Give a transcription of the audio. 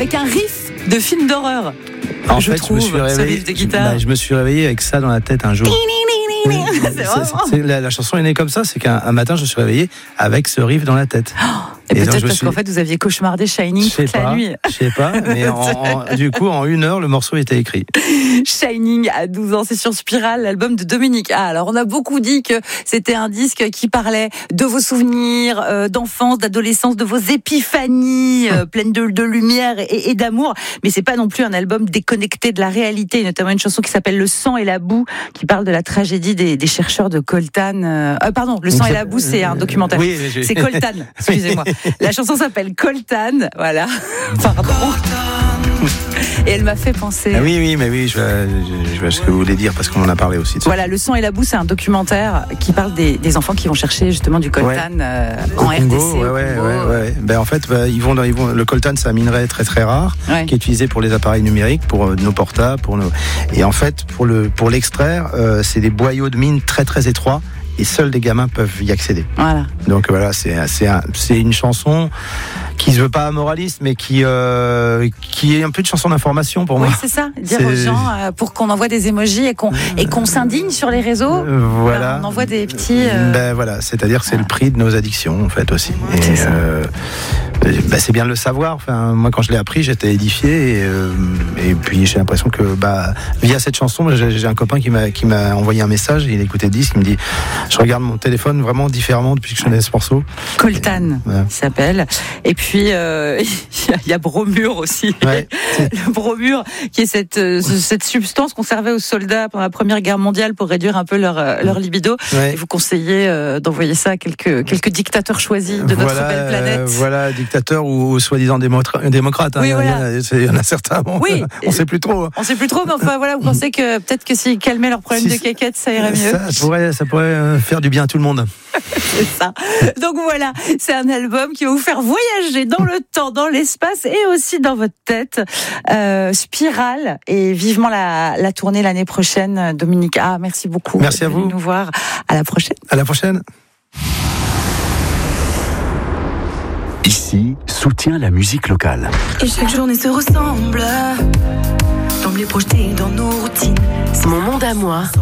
avec un riff de film d'horreur. En fait, je me suis réveillé. Ce riff de guitare. Je me suis réveillé avec ça dans la tête un jour. La chanson est née comme ça, c'est qu'un matin je me suis réveillé avec ce riff dans la tête. Et peut-être parce qu'en fait vous aviez cauchemardé Shining toute la nuit. Je sais pas, mais du coup en 1 heure le morceau était écrit. Shining à 12 ans, c'est sur Spiral, l'album de Dominique A. Alors on a beaucoup dit que c'était un disque qui parlait de vos souvenirs d'enfance, d'adolescence, de vos épiphanies pleines de lumière et d'amour, mais c'est pas non plus un album déconnecté de la réalité, notamment une chanson qui s'appelle Le sang et la boue, qui parle de la tragédie des chercheurs de Coltan. Pardon, Le sang et la boue, c'est un documentaire. Oui, c'est Coltan, excusez-moi. La chanson s'appelle Coltan, voilà. Pardon. Et elle m'a fait penser. Ah oui, mais oui, je vois ce que vous voulez dire parce qu'on en a parlé aussi. Voilà, Le sang et la boue, c'est un documentaire qui parle des enfants qui vont chercher justement du coltan en Congo, RDC. Ouais. Ben en fait, ils vont. Le coltan, c'est un minerai très très rare qui est utilisé pour les appareils numériques, pour nos portables, Et en fait, pour l'extraire, c'est des boyaux de mine très très étroits. Et seuls des gamins peuvent y accéder. Voilà. Donc voilà, c'est une chanson qui se veut pas moraliste, mais qui est un peu de chanson d'information pour moi. Oui, c'est ça. Dire aux gens pour qu'on envoie des emojis et qu'on s'indigne sur les réseaux. Voilà. On envoie des petits. Ben voilà, c'est-à-dire que c'est le prix de nos addictions en fait aussi. C'est bien de le savoir. Enfin, moi, quand je l'ai appris, j'étais édifié et puis j'ai l'impression que via cette chanson, j'ai un copain qui m'a envoyé un message. Il écoutait le disque, il me dit. Je regarde mon téléphone vraiment différemment depuis que je connais ce morceau. Coltan, il s'appelle. Et puis, il y a bromure aussi. Ouais. Le bromure, qui est cette substance qu'on servait aux soldats pendant la Première Guerre mondiale pour réduire un peu leur libido. Ouais. Et vous conseillez d'envoyer ça à quelques dictateurs choisis de notre belle planète. Voilà, dictateurs ou soi-disant démocrates. Oui, il y en a certains. Oui. On ne sait plus trop. On ne sait plus trop, mais enfin voilà, vous pensez que peut-être que s'ils calmaient leurs problèmes de quéquette, ça irait mieux. Ça pourrait faire du bien à tout le monde. C'est ça. Donc voilà, c'est un album qui va vous faire voyager dans le temps, dans l'espace et aussi dans votre tête. Spiral, et vivement la tournée l'année prochaine. Dominique A, merci beaucoup. Merci à vous. Nous voir. À la prochaine. À la prochaine. Ici, soutient la musique locale. Et chaque journée se ressemble. Semblait projeté dans nos routines. Mon monde à moi,